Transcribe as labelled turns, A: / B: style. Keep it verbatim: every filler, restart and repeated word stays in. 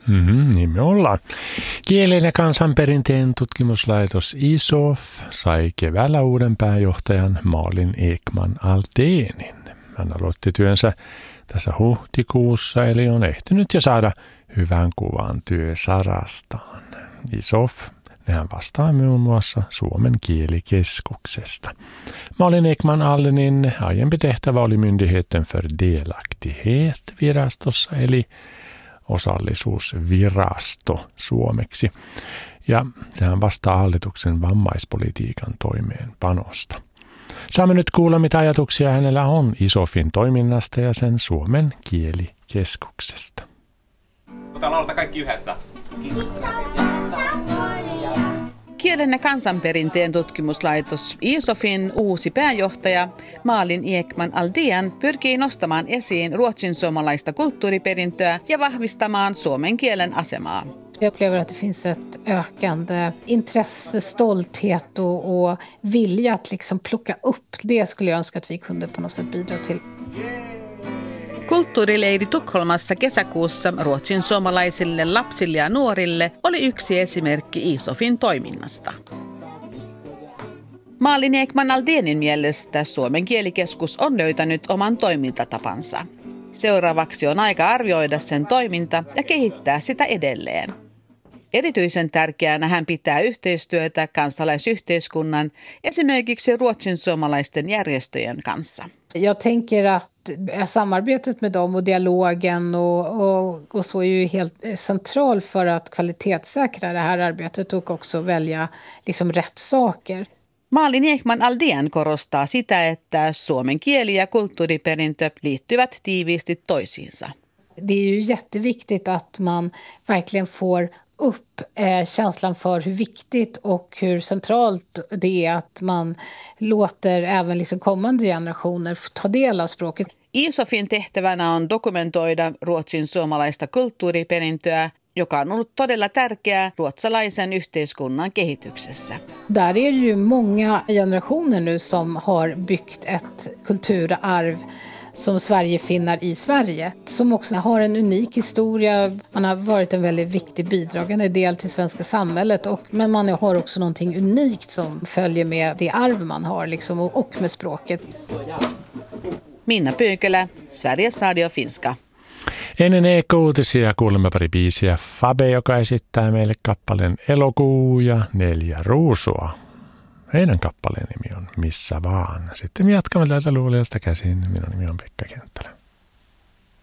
A: Mm-hmm, niin me ollaan. Kielen ja kansanperinteen tutkimuslaitos I S O F sai keväällä uuden pääjohtajan Malin Ekman Aldénin. Hän aloitti työnsä tässä huhtikuussa, eli on ehtinyt jo saada hyvän kuvan työsarastaan. I S O F, nehän vastaa muun muassa Suomen kielikeskuksesta. Malin Ekman Aldénin aiempi tehtävä oli Myndigheten för delaktighet virastossa, eli osallisuusvirasto suomeksi. Ja sehän vastaa hallituksen vammaispolitiikan toimeenpanosta. Saamme nyt kuulla, mitä ajatuksia hänellä on I S O F:in toiminnasta ja sen Suomen kielikeskuksesta.
B: Otetaan laulata kaikki yhdessä.
C: Kielen ja kansanperinteen tutkimuslaitos I S O F:in uusi pääjohtaja Malin Ekman Aldén pyrkii nostamaan esiin ruotsin suomalaista kulttuuriperintöä ja vahvistamaan suomen kielen asemaa.
D: Jag upplever att det finns ett ökande intresse, stolthet och, och vilja att liksom plocka upp. Det skulle jag önska att vi kunde på något sätt bidra till.
C: Kulttuurileiri Tukholmassa kesäkuussa ruotsin suomalaisille lapsille ja nuorille oli yksi esimerkki I S O F:in toiminnasta. Malin Ekman Aldénin mielestä Suomen kielikeskus on löytänyt oman toimintatapansa. Seuraavaksi on aika arvioida sen toiminta ja kehittää sitä edelleen. Erityisen tärkeänä hän pitää yhteistyötä kansalaisyhteiskunnan, esimerkiksi ruotsin suomalaisten järjestöjen kanssa.
D: Jag tänker att samarbetet med dem och dialogen och, och, och så är ju helt central för att kvalitetssäkra det här arbetet och också välja liksom rätt saker.
C: Malin Ekman Aldén korostaa sitä, että suomen kieli ja kulttuuriperintö liittyvät tiiviisti toisiinsa.
D: Det är ju jätteviktigt att man verkligen får upp eh, känslan för hur viktigt och hur centralt det är att man låter även liksom kommande generationer ta del av språket.
C: I S O F:in tehtävänä on dokumentoida ruotsin suomalaista kulttuuriperintöä, joka on ollut todella tärkeää ruotsalaisen yhteiskunnan kehityksessä.
D: Där är ju många generationer nu som har byggt ett kulturarv som Sverigefinnar i Sverige, som också har en unik historia. Man har varit en väldigt viktig bidragande del till svenska samhället, och, men man har också någonting unikt som följer med det arv man har liksom, och, och med språket.
C: Minna Pyykölä, Sveriges Radio Finska.
A: Ennen E K-uutisia kuulemme pari biisiä. Fabe, joka esittää meille kappaleen Elokuu ja Neljä ruusua. Heidän kappaleen nimi on Missä vaan. Sitten me jatkamme täältä Luuliasta käsin. Minun nimi on Pekka Kenttälä.